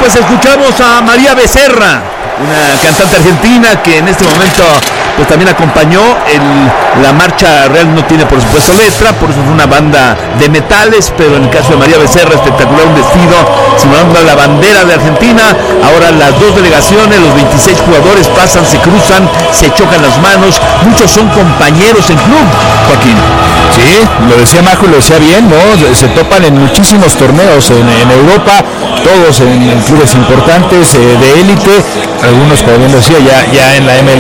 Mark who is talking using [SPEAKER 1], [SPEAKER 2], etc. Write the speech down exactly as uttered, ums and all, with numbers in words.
[SPEAKER 1] pues escuchamos a María Becerra, una cantante argentina que en este momento pues también acompañó el, la marcha real. No tiene por supuesto letra, por eso es una banda de metales, pero en el caso de María Becerra, espectacular, un vestido simulando la bandera de Argentina. Ahora las dos delegaciones, los veintiséis jugadores pasan, se cruzan, se chocan las manos, muchos son compañeros en club, Joaquín.
[SPEAKER 2] Sí, lo decía Majo, lo decía bien, ¿no? Se topan en muchísimos torneos en, en Europa, todos en, en clubes importantes, eh, de élite, algunos, como bien decía, ya, ya en la M L